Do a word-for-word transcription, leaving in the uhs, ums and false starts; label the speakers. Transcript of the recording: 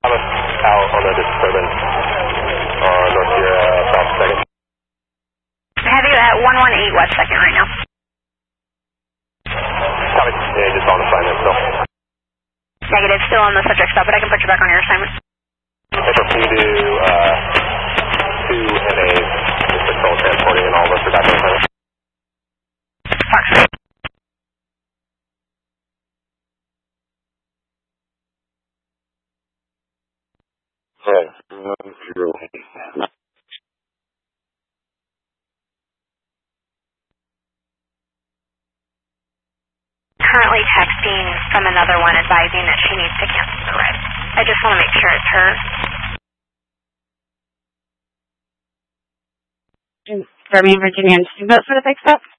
Speaker 1: Out on the disturbance on North Sierra South second.
Speaker 2: I have you at one one eight West second right now.
Speaker 1: Copy. Yeah, just on assignment still.
Speaker 2: Negative, still on the subject stop, but I can put you back on your assignment.
Speaker 1: Paper, can you do uh, two N As, just patrol transporting and all of us are back on assignment?
Speaker 2: Fox.
Speaker 1: Right. One, zero.
Speaker 2: Currently texting from another one advising that she needs to cancel the ride. I just want to make sure it's her.
Speaker 3: Birmingham, Virginia, and steamboat for the big stop?